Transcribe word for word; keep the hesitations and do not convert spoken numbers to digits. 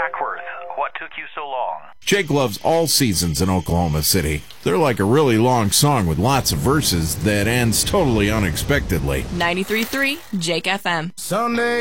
Hackworth, what took you so long? Jake loves all seasons in Oklahoma City. They're like a really long song with lots of verses that ends totally unexpectedly. ninety-three point three Jake F M. Sunday.